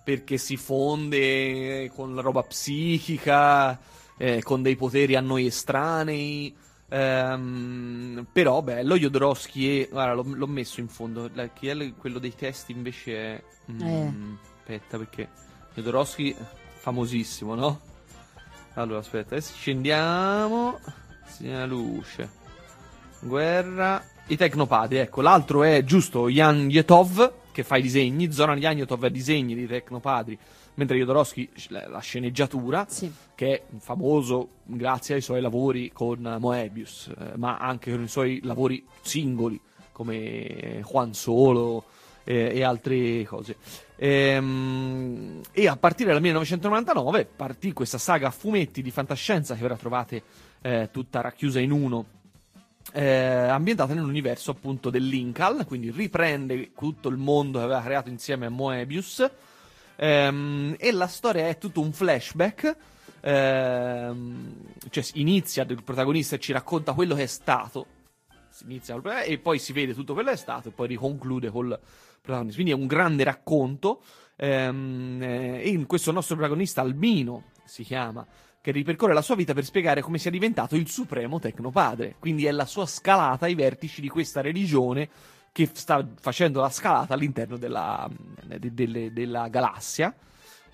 perché si fonde con la roba psichica, con dei poteri a noi estranei. Però bello. Jodorowsky e guarda, l'ho messo in fondo. Chi è quello dei testi invece è aspetta, perché Jodorowsky famosissimo, no? Allora aspetta, scendiamo, la luce, guerra, i Tecnopadri. Ecco, l'altro è giusto Jan Yetov, che fa i disegni. Zoran Janjotov ha disegni di Tecnopadri, mentre Jodorowsky la sceneggiatura, sì, che è famoso grazie ai suoi lavori con Moebius, ma anche con i suoi lavori singoli come Juan Solo e altre cose. E a partire dal 1999 partì questa saga a fumetti di fantascienza che ora trovate tutta racchiusa in uno, ambientata nell'universo appunto dell'Incal, quindi riprende tutto il mondo che aveva creato insieme a Moebius. E la storia è tutto un flashback, cioè inizia il protagonista e ci racconta quello che è stato, e poi si vede tutto quello che è stato e poi riconclude col protagonista, quindi è un grande racconto. E in questo nostro protagonista Albino si chiama, che ripercorre la sua vita per spiegare come sia diventato il supremo Tecnopadre, quindi è la sua scalata ai vertici di questa religione che sta facendo la scalata all'interno della galassia.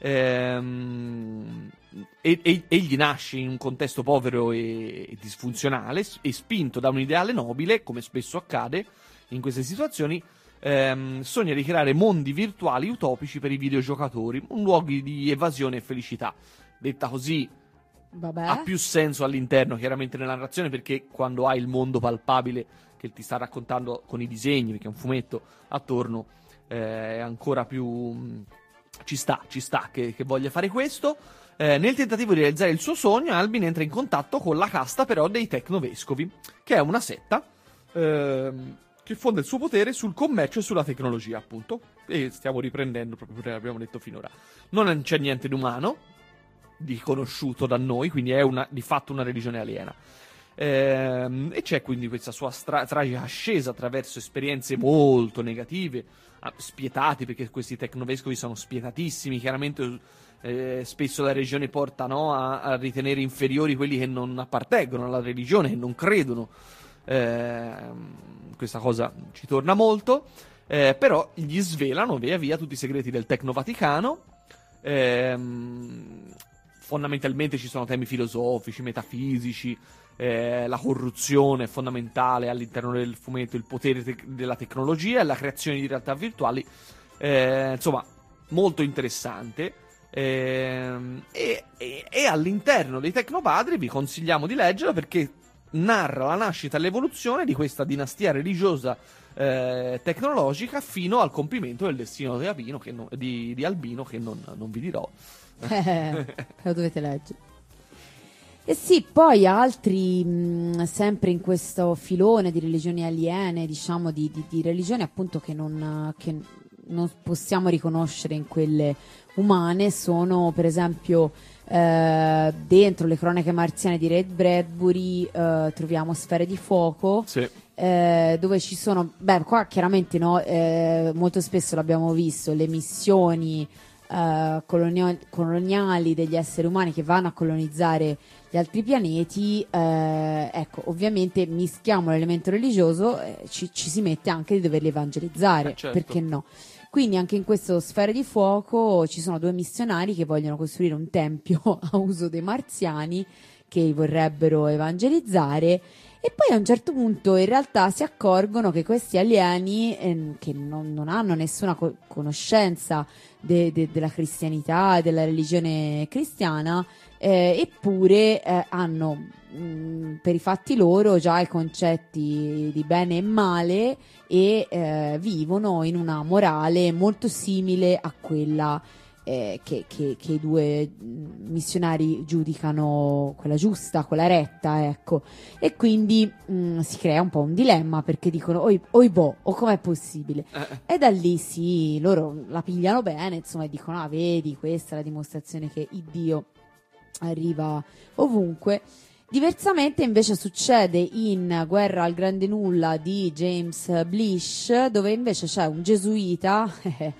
Egli nasce in un contesto povero e disfunzionale, e spinto da un ideale nobile, come spesso accade in queste situazioni, sogna di creare mondi virtuali utopici per i videogiocatori, luoghi di evasione e felicità. Detta così, vabbè, ha più senso all'interno, chiaramente, nella narrazione, perché quando hai il mondo palpabile che ti sta raccontando con i disegni, perché è un fumetto attorno, è ancora più... ci sta che voglia fare questo. Nel tentativo di realizzare il suo sogno, Albin entra in contatto con la casta però dei Tecnovescovi, che è una setta che fonda il suo potere sul commercio e sulla tecnologia, appunto. E stiamo riprendendo proprio quello che abbiamo detto finora. Non c'è niente di umano, di conosciuto da noi, quindi è di fatto una religione aliena. E c'è quindi questa sua tragica ascesa attraverso esperienze molto negative, spietati, perché questi tecnovescovi sono spietatissimi, chiaramente. Spesso la religione porta, no, a ritenere inferiori quelli che non appartengono alla religione, che non credono. Questa cosa ci torna molto, però gli svelano via via tutti i segreti del Tecno Vaticano. Fondamentalmente ci sono temi filosofici, metafisici, la corruzione è fondamentale all'interno del fumetto, il potere della tecnologia e la creazione di realtà virtuali, insomma molto interessante. E all'interno dei Tecnopadri vi consigliamo di leggerlo, perché narra la nascita e l'evoluzione di questa dinastia religiosa tecnologica fino al compimento del destino di Albino, di Albino, che non vi dirò. Lo dovete leggere. E sì, poi altri, sempre in questo filone di religioni aliene, diciamo di religioni appunto che non possiamo riconoscere in quelle umane, sono per esempio dentro le cronache marziane di Ray Bradbury troviamo Sfere di Fuoco, sì. Dove ci sono, qua chiaramente no, molto spesso l'abbiamo visto, le missioni coloniali degli esseri umani che vanno a colonizzare gli altri pianeti. Ecco, ovviamente mischiamo l'elemento religioso, ci si mette anche di doverli evangelizzare, certo. Perché no? Quindi anche in questo Sfere di Fuoco ci sono due missionari che vogliono costruire un tempio a uso dei marziani che vorrebbero evangelizzare, e poi a un certo punto in realtà si accorgono che questi alieni che non hanno nessuna conoscenza della cristianità, della religione cristiana, eppure hanno per i fatti loro già i concetti di bene e male, e vivono in una morale molto simile a quella che i due missionari giudicano quella giusta, quella retta, ecco. E quindi si crea un po' un dilemma, perché dicono o com'è possibile? E da lì sì, loro la pigliano bene, insomma, e dicono vedi, questa è la dimostrazione che il Dio arriva ovunque. Diversamente invece succede in Guerra al Grande Nulla di James Blish, dove invece c'è un gesuita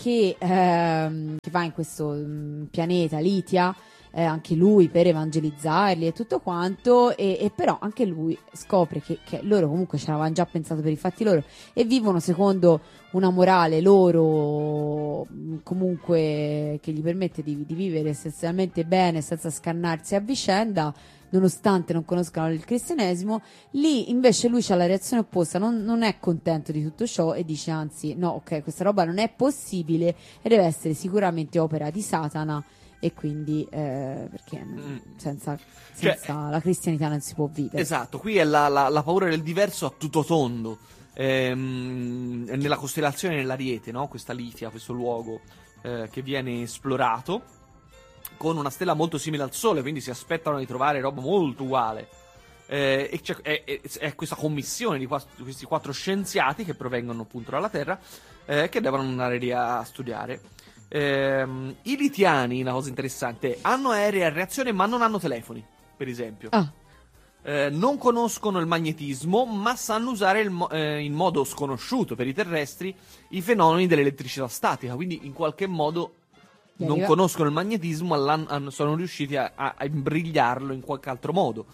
che va in questo pianeta Litia, anche lui per evangelizzarli e tutto quanto, e però anche lui scopre che loro comunque ci avevano già pensato per i fatti loro e vivono secondo una morale loro comunque che gli permette di vivere essenzialmente bene senza scannarsi a vicenda, nonostante non conoscano il cristianesimo. Lì invece lui c'ha la reazione opposta, non è contento di tutto ciò e dice anzi no, ok, questa roba non è possibile e deve essere sicuramente opera di Satana, e quindi perché senza la cristianità non si può vivere. Esatto, qui è la paura del diverso a tutto tondo. Nella costellazione dell'Ariete, no? Questa Litia, questo luogo che viene esplorato con una stella molto simile al Sole, quindi si aspettano di trovare roba molto uguale. E è questa commissione di questi 4 scienziati che provengono appunto dalla Terra, che devono andare lì a studiare. I litiani, una cosa interessante, hanno aerei a reazione ma non hanno telefoni, per esempio. Non conoscono il magnetismo, ma sanno usare in modo sconosciuto per i terrestri i fenomeni dell'elettricità statica, quindi in qualche modo non conoscono il magnetismo, sono riusciti a imbrigliarlo in qualche altro modo.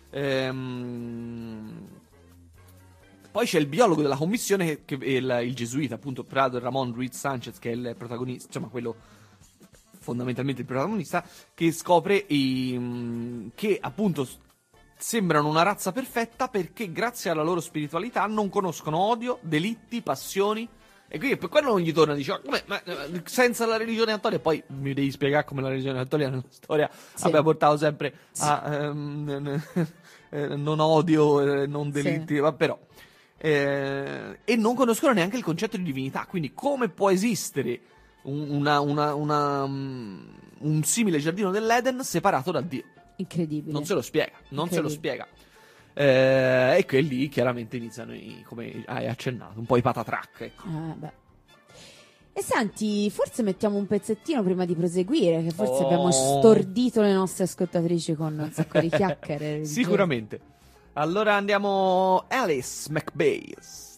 Poi c'è il biologo della commissione, che è il gesuita, appunto, Prado Ramon Ruiz Sanchez, che è il protagonista, insomma, quello fondamentalmente il protagonista, che scopre che appunto sembrano una razza perfetta perché grazie alla loro spiritualità non conoscono odio, delitti, passioni. E quindi per quello non gli torna, dice, ma senza la religione cattolica, poi mi devi spiegare come la religione cattolica nella storia abbia portato sempre a non odio, non delitti, ma però. E non conoscono neanche il concetto di divinità, quindi come può esistere un simile giardino dell'Eden separato da Dio? Incredibile. Non se lo spiega. E che lì chiaramente iniziano, come hai accennato, un po' i patatrack, ecco. E senti, forse mettiamo un pezzettino prima di proseguire, che forse abbiamo stordito le nostre ascoltatrici con un sacco di chiacchiere. Sicuramente. Allora andiamo Alice McBays.